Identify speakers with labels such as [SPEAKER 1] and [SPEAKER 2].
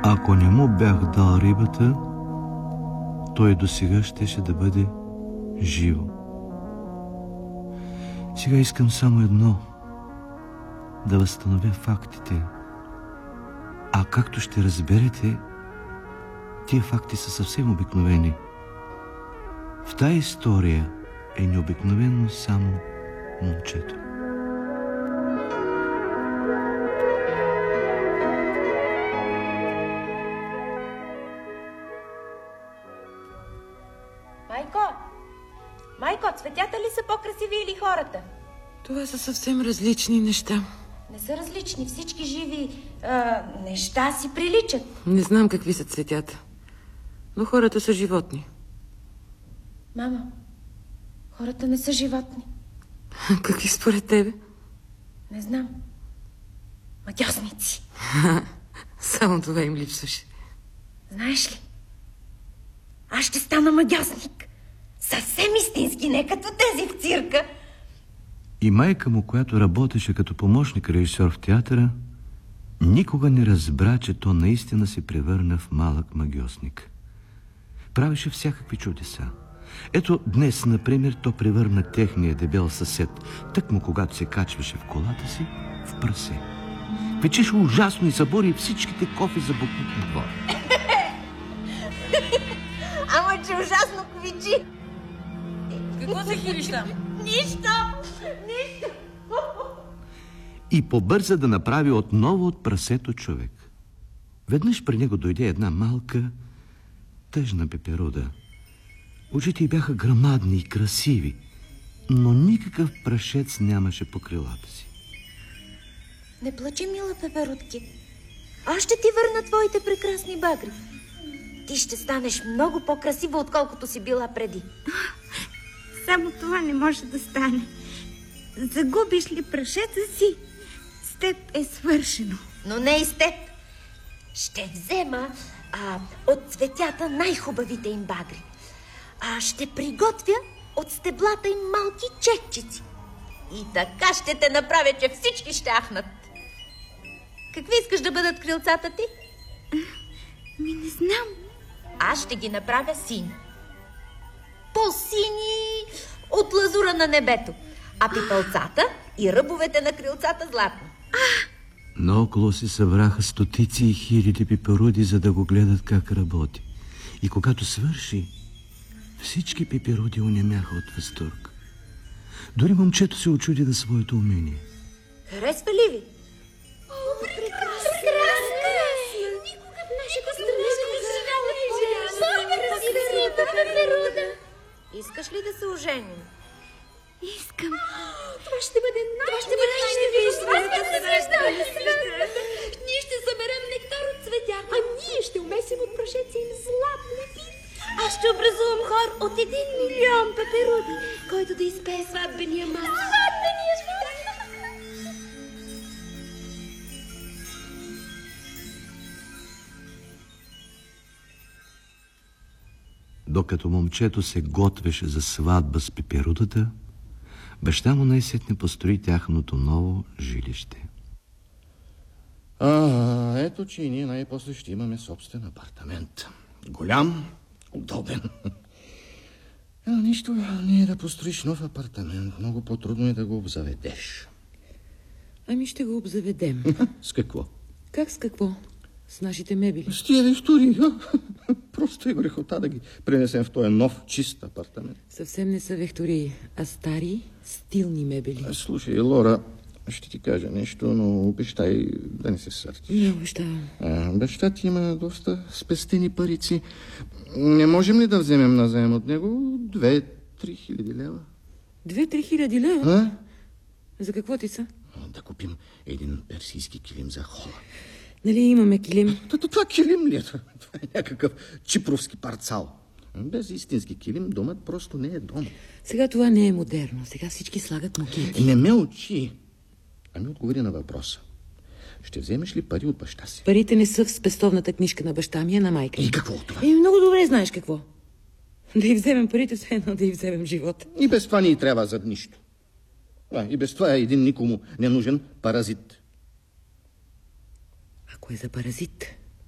[SPEAKER 1] Ако не му бях дал рибата, той досега щеше да бъде живо. Сега искам само едно – да възстановя фактите. А както ще разберете, тия факти са съвсем обикновени. В тая история е необикновено само момчето.
[SPEAKER 2] Майко, цветята ли са по-красиви или хората?
[SPEAKER 3] Това са съвсем различни неща.
[SPEAKER 2] Не са различни. Всички живи неща си приличат.
[SPEAKER 3] Не знам какви са цветята, но хората са животни.
[SPEAKER 2] Мама, хората не са животни.
[SPEAKER 3] Какви според тебе?
[SPEAKER 2] Не знам. Магьосници.
[SPEAKER 3] Само това им липсваше.
[SPEAKER 2] Знаеш ли, аз ще стана магьосник. Съвсем истински, не като тези в цирка.
[SPEAKER 1] И майка му, която работеше като помощник режисьор в театъра, никога не разбра, че то наистина се превърна в малък магьосник. Правеше всякакви чудеса. Ето днес, например, то превърна техния дебел съсед, тъкмо когато се качваше в колата си, в прасе. Печеше ужасно и събори всичките кофи за буклук на двора.
[SPEAKER 2] Ама че ужасно квичи.
[SPEAKER 3] Какво се хилиш там?
[SPEAKER 2] Нищо.
[SPEAKER 1] И побърза да направи отново от прасето човек. Веднъж при него дойде една малка, тъжна пеперуда. Очите й бяха грамадни и красиви, но никакъв прашец нямаше по крилата си.
[SPEAKER 2] Не плачи, мила пеперудки. Аз ще ти върна твоите прекрасни багри. Ти ще станеш много по-красива, отколкото си била преди.
[SPEAKER 4] Само това не може да стане. Загубиш ли прашеца си, с теб е свършено.
[SPEAKER 2] Но не и с теб. Ще взема от цветята най-хубавите им багри. Ще приготвя от стеблата им малки чекчици. И така ще те направя, че всички ще ахнат. Какви искаш да бъдат крилцата ти?
[SPEAKER 4] Не знам.
[SPEAKER 2] Аз ще ги направя сини. По-сини от лазура на небето. А пипълцата и ръбовете на крилцата златни.
[SPEAKER 1] Наоколо се събраха стотици и хиляди пеперуди, за да го гледат как работи. И когато свърши, всички пеперуди онемяха от възторг. Дори момчето се очуди на своето умение.
[SPEAKER 2] Харесва ли ви?
[SPEAKER 4] Прекрасно! Никога в нашата страна пеперуда.
[SPEAKER 2] Искаш ли да се оженим?
[SPEAKER 4] Искам.
[SPEAKER 5] Това ще бъде Ние ще съберем нектар от цветя, а ние ще умесим от прашеца им златни пи.
[SPEAKER 4] Аз ще образувам хор от 1 милион пеперуди, който да изпее сватбения марш.
[SPEAKER 1] Докато момчето се готвеше за сватба с пеперудата, баща му най-сетне построи тяхното ново жилище.
[SPEAKER 6] Ето, че и ние най-после ще имаме собствен апартамент. Голям, удобен. Нищо не е да построиш нов апартамент. Много по-трудно е да го обзаведеш.
[SPEAKER 3] Ами ще го обзаведем.
[SPEAKER 6] С какво?
[SPEAKER 3] Как с какво? С нашите мебели.
[SPEAKER 6] С тия вехтури. Просто е грехота да ги пренесем в този нов, чист апартамент.
[SPEAKER 3] Съвсем не са вехтори, а стари, стилни мебели.
[SPEAKER 6] Слушай, Лора, ще ти кажа нещо, но обещай да не се сърдиш.
[SPEAKER 3] Не обещавам.
[SPEAKER 6] Баща ти има доста спестени парици. Не можем ли да вземем назаем от него 2-3 хиляди лева?
[SPEAKER 3] 2-3 хиляди лева? За какво ти са?
[SPEAKER 6] Да купим един персийски килим за хола.
[SPEAKER 3] Нали имаме килим?
[SPEAKER 6] Това килим ли е? Това е някакъв чипровски парцал. Без истински килим домът просто не е дом.
[SPEAKER 3] Сега това не е модерно. Сега всички слагат мокети.
[SPEAKER 6] Не ме учи. Ами отговори на въпроса. Ще вземеш ли пари от баща си?
[SPEAKER 3] Парите не са в спестовната книжка на баща ми, а на майка.
[SPEAKER 6] И какво от това?
[SPEAKER 3] Много добре знаеш какво. Да й вземем парите, все едно да й вземем живота.
[SPEAKER 6] И без това ни й трябва за нищо. И без това е един никому ненужен паразит.
[SPEAKER 3] Ако е за паразит,